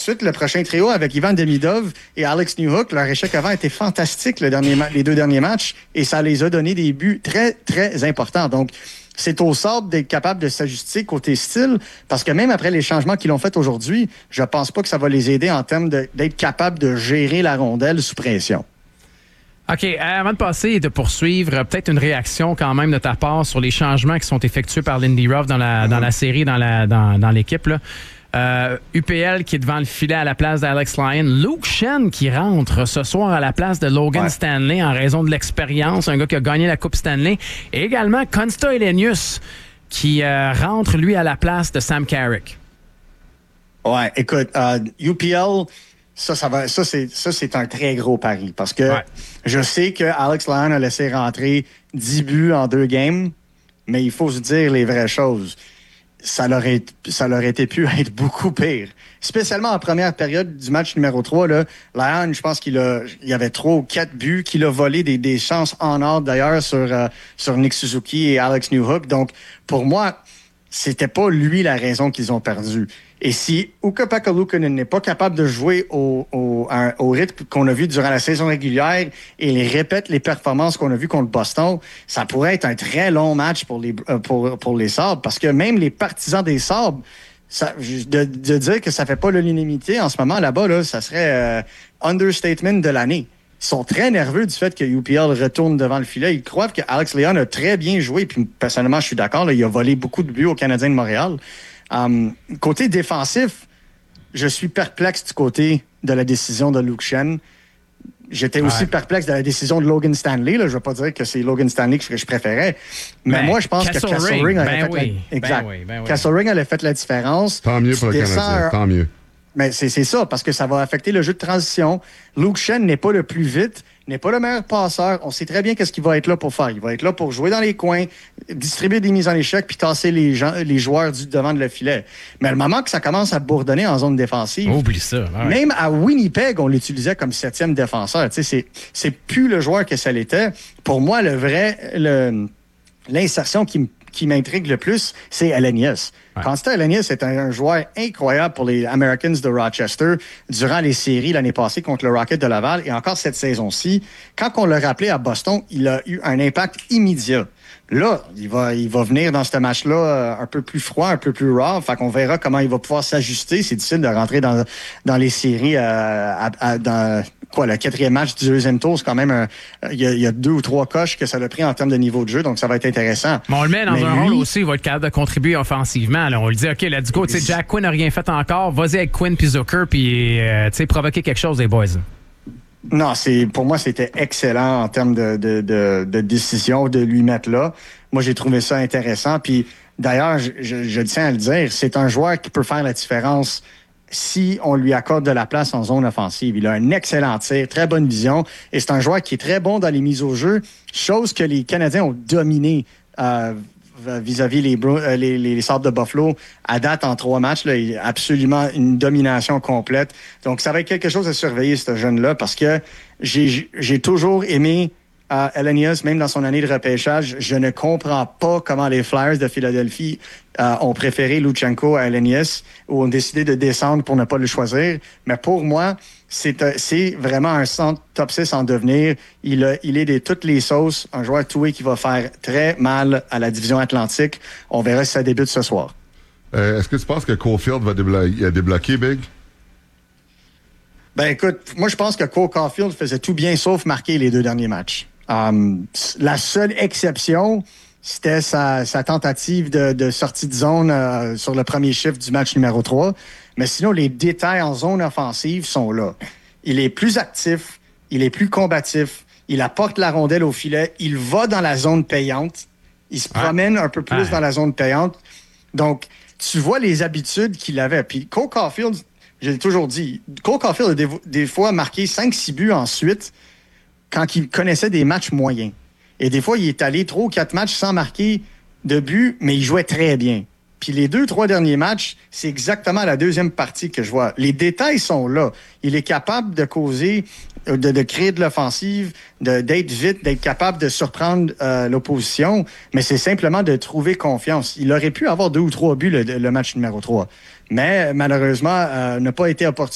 suite, le prochain trio avec Ivan Demidov et Alex Newhook, leur échec avant était fantastique les 2 derniers matchs et ça les a donné des buts très, très importants. Donc, c'est au Sabres d'être capable de s'ajuster côté style parce que même après les changements qu'ils ont fait aujourd'hui, je pense pas que ça va les aider en termes d'être capable de gérer la rondelle sous pression. OK. Avant de passer et de poursuivre, peut-être une réaction quand même de ta part sur les changements qui sont effectués par Lindy Ruff dans la série, dans l'équipe, là. UPL qui est devant le filet à la place d'Alex Lyon. Luke Schenn qui rentre ce soir à la place de Logan Stanley en raison de l'expérience, un gars qui a gagné la Coupe Stanley. Et également Konsta Helenius qui rentre, lui, à la place de Sam Carrick. Ouais, écoute, UPL, c'est un très gros pari parce que je sais que Alex Lyon a laissé rentrer 10 buts en 2 games, mais il faut se dire les vraies choses. Ça aurait été pu être beaucoup pire. Spécialement en première période du match numéro 3, là, Lyon, je pense qu'il y avait 3 ou 4 buts qu'il a volé des chances en or d'ailleurs sur Nick Suzuki et Alex Newhook. Donc, pour moi, c'était pas lui la raison qu'ils ont perdu. Et si Ukko-Pekka Luukkonen n'est pas capable de jouer au rythme qu'on a vu durant la saison régulière et les répète les performances qu'on a vues contre Boston, ça pourrait être un très long match pour les Sabres parce que même les partisans des Sabres, de dire que ça fait pas l'unanimité en ce moment là-bas, là, ça serait understatement de l'année. Ils sont très nerveux du fait que UPL retourne devant le filet. Ils croient que Alex Lyon a très bien joué. Puis personnellement, je suis d'accord, là, il a volé beaucoup de buts aux Canadiens de Montréal. Côté défensif, je suis perplexe du côté de la décision de Luke Schenn. J'étais aussi perplexe de la décision de Logan Stanley. Là. Je ne veux pas dire que c'est Logan Stanley que je préférais. Mais moi, je pense que Castle Ring Castle Ring allait fait la différence. Tant mieux pour le Canadien, tant mieux. Mais c'est ça, parce que ça va affecter le jeu de transition. Luke Schenn n'est pas le plus vite, n'est pas le meilleur passeur. On sait très bien qu'est-ce qu'il va être là pour faire. Il va être là pour jouer dans les coins, distribuer des mises en échec, puis tasser les joueurs du devant de le filet. Mais le moment que ça commence à bourdonner en zone défensive... Oublie ça. Même à Winnipeg, on l'utilisait comme 7e défenseur. Tu sais, c'est plus le joueur que ça l'était. Pour moi, l'insertion qui m'intrigue le plus, c'est Helenius. Konsta Helenius est un joueur incroyable pour les Americans de Rochester durant les séries l'année passée contre le Rocket de Laval et encore cette saison-ci. Quand on l'a rappelé à Boston, il a eu un impact immédiat. Là, il va venir dans ce match-là un peu plus froid, un peu plus raw. Fait qu'on verra comment il va pouvoir s'ajuster. C'est difficile de rentrer dans les séries dans le 4e match du 2e tour. C'est quand même il y a 2 ou 3 coches que ça l'a pris en termes de niveau de jeu. Donc, ça va être intéressant. Mais on le met dans un rôle aussi. Il va être capable de contribuer offensivement. Là, on lui dit, OK, let's go. Jack Quinn n'a rien fait encore. Vas-y avec Quinn puis Zucker puis provoquer quelque chose des boys. Non, pour moi, c'était excellent en termes de décision de lui mettre là. Moi, j'ai trouvé ça intéressant. Puis d'ailleurs, je tiens à le dire, c'est un joueur qui peut faire la différence si on lui accorde de la place en zone offensive. Il a un excellent tir, très bonne vision, et c'est un joueur qui est très bon dans les mises au jeu, chose que les Canadiens ont dominé vis-à-vis les Sabres de Buffalo. À date, en 3 matchs, là, il y a absolument une domination complète. Donc, ça va être quelque chose à surveiller, ce jeune-là, parce que j'ai toujours aimé Helenius, même dans son année de repêchage. Je ne comprends pas comment les Flyers de Philadelphie ont préféré Luchenko à Helenius ou ont décidé de descendre pour ne pas le choisir. Mais pour moi, c'est vraiment un centre top 6 en devenir. Il est de toutes les sauces. Un joueur two-way qui va faire très mal à la division Atlantique. On verra si ça débute ce soir. Est-ce que tu penses que Caulfield va débloquer, Big? Ben écoute, moi je pense que Cole Caulfield faisait tout bien sauf marquer les 2 derniers matchs. La seule exception, c'était sa tentative de sortie de zone sur le premier chiffre du match numéro 3. Mais sinon, les détails en zone offensive sont là. Il est plus actif, il est plus combatif, il apporte la rondelle au filet, il va dans la zone payante, il se promène un peu plus dans la zone payante. Donc, tu vois les habitudes qu'il avait. Puis Cole Caulfield, je l'ai toujours dit, Cole Caulfield a des fois marqué 5-6 buts ensuite quand il connaissait des matchs moyens. Et des fois, il est allé 3 ou 4 matchs sans marquer de but, mais il jouait très bien. Puis les 2-3 derniers matchs, c'est exactement la deuxième partie que je vois. Les détails sont là. Il est capable de causer, de créer de l'offensive, d'être vite, d'être capable de surprendre l'opposition, mais c'est simplement de trouver confiance. Il aurait pu avoir 2 ou 3 buts le match numéro 3. Mais malheureusement, n'a pas été opportun.